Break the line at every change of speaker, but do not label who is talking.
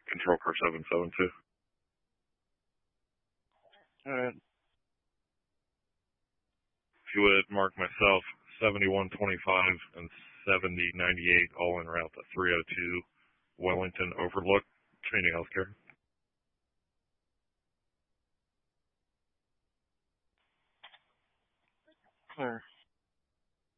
Control car 772.
Alright.
If you would mark myself 7125 and 7098 all en route to 302 Wellington Overlook, Community Healthcare.
Clear.